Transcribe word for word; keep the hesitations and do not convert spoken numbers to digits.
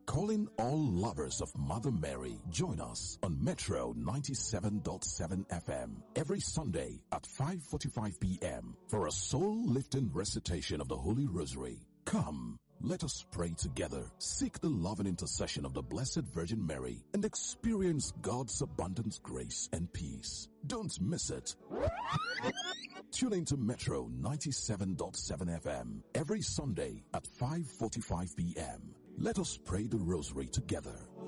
calling all lovers of Mother Mary. Join us on Metro ninety-seven point seven F M every Sunday at five forty-five p m for a soul-lifting recitation of the Holy Rosary. Come, let us pray together, seek the love and intercession of the Blessed Virgin Mary, and experience God's abundant grace and peace. Don't miss it. Tune into Metro ninety-seven point seven F M every Sunday at five forty-five p m Let us pray the Rosary together.